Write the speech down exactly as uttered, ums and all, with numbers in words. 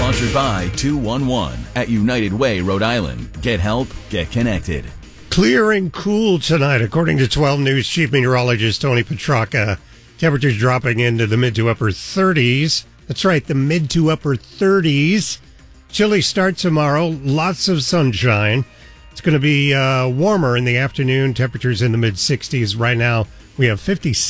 Sponsored by two one one at United Way, Rhode Island. Get help, get connected. Clear and cool tonight, according to twelve News Chief Meteorologist Tony Petracca. Temperatures dropping into the mid to upper thirties. That's right, the mid to upper thirties. Chilly start tomorrow. Lots of sunshine. It's going to be uh, warmer in the afternoon. Temperatures in the mid sixties. Right now, we have fifty-six.